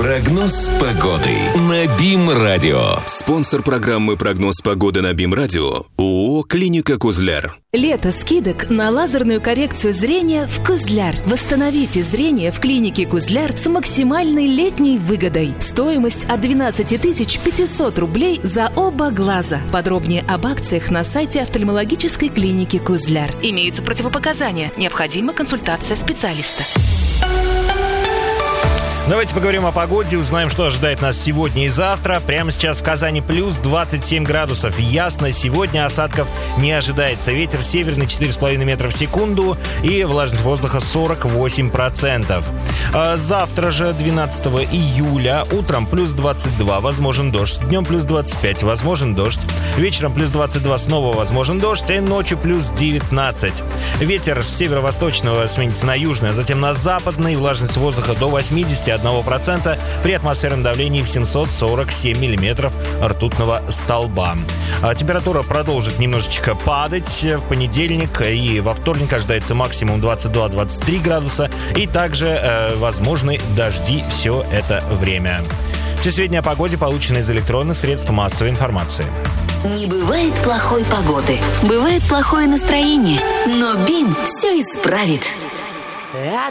Прогноз погоды на БИМ-радио. Спонсор программы «Прогноз погоды» на БИМ-радио ООО «Клиника Кузляр». Лето скидок на лазерную коррекцию зрения в Кузляр. Восстановите зрение в клинике Кузляр с максимальной летней выгодой. Стоимость от 12 500 рублей за оба глаза. Подробнее об акциях на сайте офтальмологической клиники Кузляр. Имеются противопоказания. Необходима консультация специалиста. Давайте поговорим о погоде, узнаем, что ожидает нас сегодня и завтра. Прямо сейчас в Казани плюс 27 градусов. Ясно, сегодня осадков не ожидается. Ветер северный 4,5 метра в секунду и влажность воздуха 48%. Завтра же, 12 июля, утром плюс 22, возможен дождь. Днем плюс 25, возможен дождь. Вечером плюс 22, снова возможен дождь. И ночью плюс 19. Ветер с северо-восточного сменится на южный, а затем на западный. Влажность воздуха до 81% при атмосферном давлении в 747 миллиметров ртутного столба. Температура продолжит немножечко падать. В понедельник и во вторник ожидается максимум 22-23 градуса. И также возможны дожди все это время. Все сведения о погоде получены из электронных средств массовой информации. Не бывает плохой погоды. Бывает плохое настроение. Но БИМ все исправит.